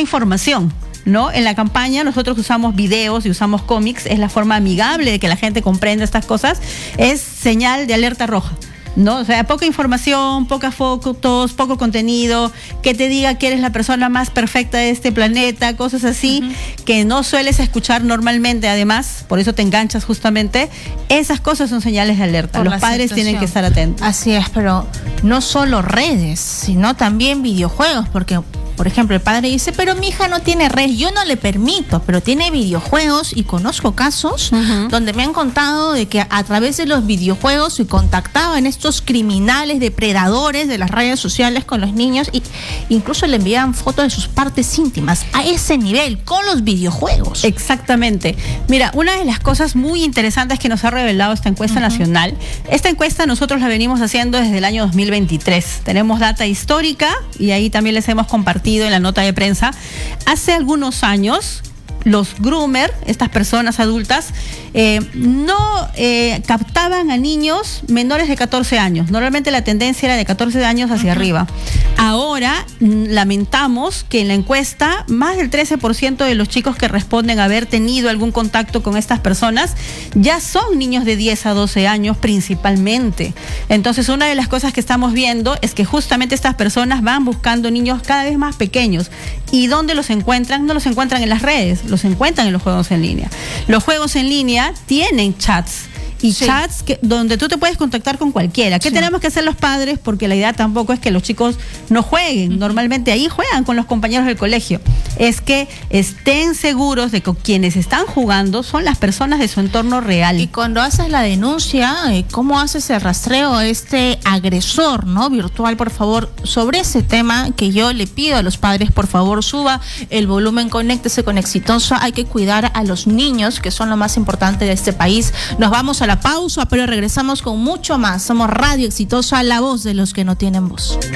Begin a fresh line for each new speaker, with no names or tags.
información, ¿no? En la campaña nosotros usamos videos y usamos cómics, es la forma amigable de que la gente comprenda estas cosas, es señal de alerta roja, ¿no? O sea, poca información, pocas fotos, poco contenido, que te diga que eres la persona más perfecta de este planeta, cosas así, que no sueles escuchar normalmente, además, por eso te enganchas justamente. Esas cosas son señales de alerta. Los padres tienen que estar atentos.
Así es, pero no solo redes, sino también videojuegos, porque por ejemplo, el padre dice, pero mi hija no tiene red, yo no le permito, pero tiene videojuegos, y conozco casos donde me han contado de que a través de los videojuegos se contactaban estos criminales, depredadores de las redes sociales con los niños, y incluso le enviaban fotos de sus partes íntimas, a ese nivel, con los videojuegos.
Exactamente. Mira, una de las cosas muy interesantes que nos ha revelado esta encuesta nacional, esta encuesta nosotros la venimos haciendo desde el año 2023. Tenemos data histórica y ahí también les hemos compartido en la nota de prensa. Hace algunos años, los groomer, estas personas adultas, no captaban a niños menores de 14 años. Normalmente la tendencia era de 14 años hacia arriba. Ahora, lamentamos que en la encuesta, más del 13% de los chicos que responden haber tenido algún contacto con estas personas ya son niños de 10 a 12 años principalmente. Entonces, una de las cosas que estamos viendo es que justamente estas personas van buscando niños cada vez más pequeños. ¿Y dónde los encuentran? No los encuentran en las redes, los encuentran en los juegos en línea. Los juegos en línea tienen chats. Y chats donde tú te puedes contactar con cualquiera. ¿Qué tenemos que hacer los padres? Porque la idea tampoco es que los chicos no jueguen. Normalmente ahí juegan con los compañeros del colegio. Es que estén seguros de que quienes están jugando son las personas de su entorno real.
Y cuando haces la denuncia, ¿cómo haces el rastreo a este agresor, ¿no? virtual? Por favor, sobre ese tema que yo le pido a los padres, por favor, suba el volumen, conéctese con Exitosa. Hay que cuidar a los niños, que son lo más importante de este país. Nos vamos a la pausa, pero regresamos con mucho más. Somos Radio Exitosa, la voz de los que no tienen voz.